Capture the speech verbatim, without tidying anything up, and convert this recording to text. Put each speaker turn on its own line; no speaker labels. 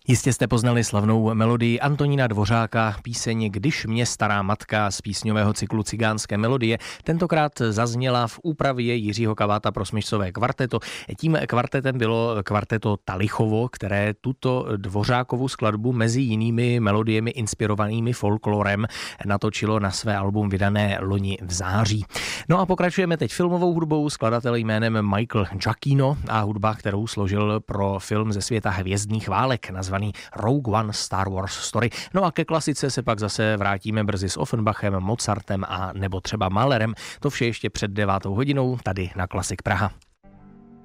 Jistě jste poznali slavnou melodii Antonína Dvořáka, píseň Když mě stará matka z písňového cyklu Cigánské melodie. Tentokrát zazněla v úpravě Jiřího Kaváta pro smyčcové kvarteto. Tím kvartetem bylo kvarteto Talichovo, které tuto Dvořákovu skladbu mezi jinými melodiemi inspirovanými folklorem natočilo na své album vydané loni v září. No a pokračujeme teď filmovou hudbou, skladatel jménem Michael Giacchino a hudba, kterou složil pro film ze světa hvězdných válek, nazvaný Rogue One Star Wars Story. No a ke klasice se pak zase vrátíme brzy s Offenbachem, Mozartem a nebo třeba Mahlerem. To vše ještě před devátou hodinou tady na Klasik Praha.